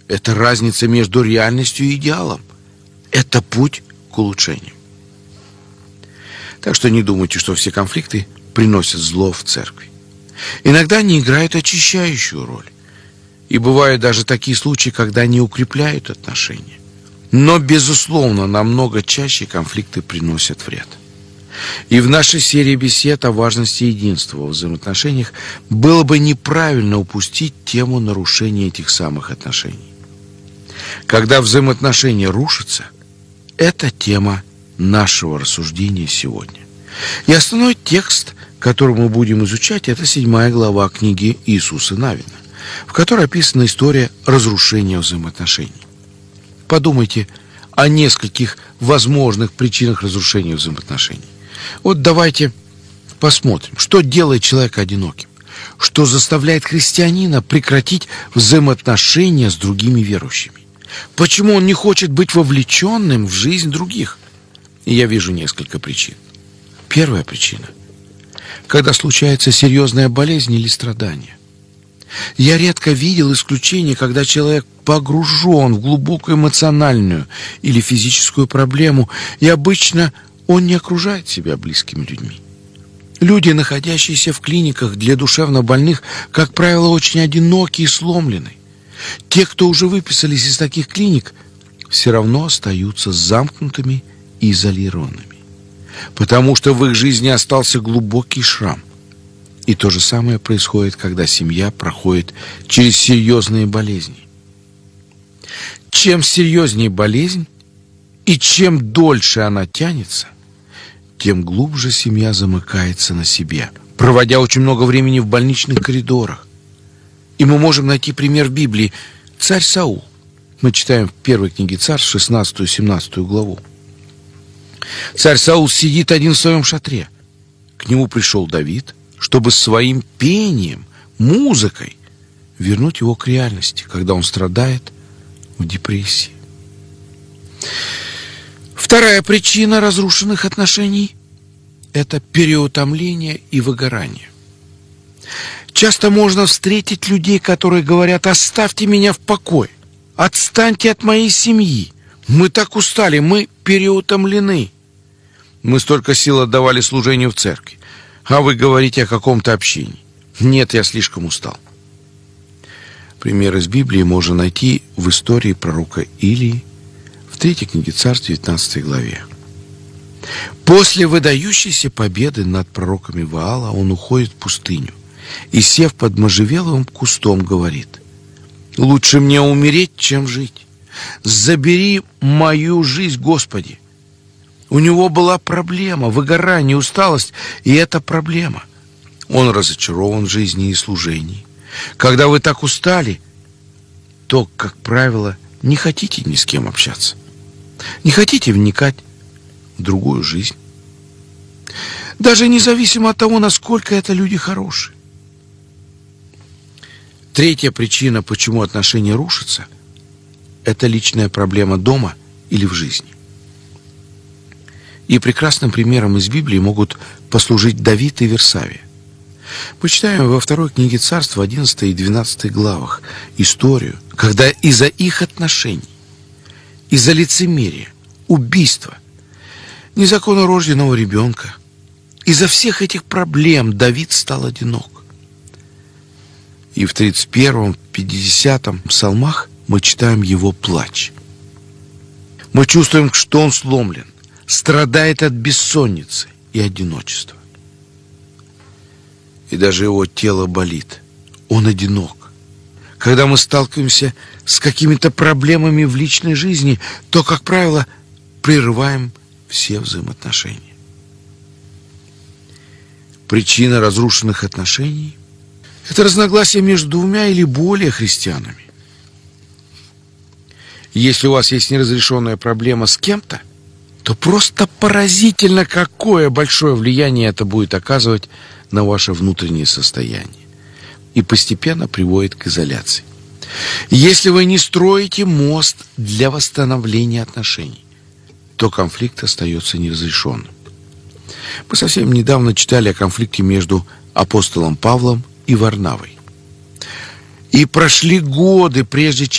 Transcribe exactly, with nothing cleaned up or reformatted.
Это разница между реальностью и идеалом. Это путь к улучшению. Так что не думайте, что все конфликты приносят зло в церкви. Иногда они играют очищающую роль. И бывают даже такие случаи, когда они укрепляют отношения. Но, безусловно, намного чаще конфликты приносят вред. И в нашей серии бесед о важности единства во взаимоотношениях было бы неправильно упустить тему нарушения этих самых отношений. Когда взаимоотношения рушатся, это тема нашего рассуждения сегодня. И основной текст, который мы будем изучать, это седьмая глава книги Иисуса Навина, в которой описана история разрушения взаимоотношений. Подумайте о нескольких возможных причинах разрушения взаимоотношений. Вот давайте посмотрим, что делает человека одиноким, что заставляет христианина прекратить взаимоотношения с другими верующими. Почему он не хочет быть вовлеченным в жизнь других? И я вижу несколько причин. Первая причина – когда случается серьезная болезнь или страдание. Я редко видел исключения, когда человек погружен в глубокую эмоциональную или физическую проблему, и обычно он не окружает себя близкими людьми. Люди, находящиеся в клиниках для душевнобольных, как правило, очень одиноки и сломлены. Те, кто уже выписались из таких клиник, все равно остаются замкнутыми и изолированными, потому что в их жизни остался глубокий шрам. И то же самое происходит, когда семья проходит через серьезные болезни. Чем серьезнее болезнь и чем дольше она тянется, тем глубже семья замыкается на себе, проводя очень много времени в больничных коридорах. И мы можем найти пример в Библии. Царь Саул. Мы читаем в первой книге Царств, шестнадцатую-семнадцатую главу. Царь Саул сидит один в своем шатре. К нему пришел Давид, чтобы своим пением, музыкой вернуть его к реальности, когда он страдает в депрессии. Вторая причина разрушенных отношений – это переутомление и выгорание. Часто можно встретить людей, которые говорят: «Оставьте меня в покое, отстаньте от моей семьи, мы так устали, мы переутомлены. Мы столько сил отдавали служению в церкви, а вы говорите о каком-то общении. Нет, я слишком устал». Пример из Библии можно найти в истории пророка Илии в третьей книге Царств, девятнадцатой главе. После выдающейся победы над пророками Ваала он уходит в пустыню и, сев под можжевеловым кустом, говорит: «Лучше мне умереть, чем жить. Забери мою жизнь, Господи». У него была проблема, выгорание, усталость, и это проблема. Он разочарован в жизни и служении. Когда вы так устали, то, как правило, не хотите ни с кем общаться. Не хотите вникать в другую жизнь. Даже независимо от того, насколько это люди хорошие. Третья причина, почему отношения рушатся, это личная проблема дома или в жизни. И прекрасным примером из Библии могут послужить Давид и Версавия. Почитаем во второй книге Царств, в одиннадцатой и двенадцатой главах, историю, когда из-за их отношений, из-за лицемерия, убийства, незаконно рожденного ребенка, из-за всех этих проблем Давид стал одинок. И в тридцать первом, пятидесятом псалмах мы читаем его плач. Мы чувствуем, что он сломлен, страдает от бессонницы и одиночества. И даже его тело болит. Он одинок. Когда мы сталкиваемся с какими-то проблемами в личной жизни, то, как правило, прерываем все взаимоотношения. Причина разрушенных отношений – это разногласия между двумя или более христианами. Если у вас есть неразрешенная проблема с кем-то, то просто поразительно, какое большое влияние это будет оказывать на ваше внутреннее состояние и постепенно приводит к изоляции. Если вы не строите мост для восстановления отношений, то конфликт остается неразрешенным. Мы совсем недавно читали о конфликте между апостолом Павлом и Варнавой. И прошли годы, прежде чем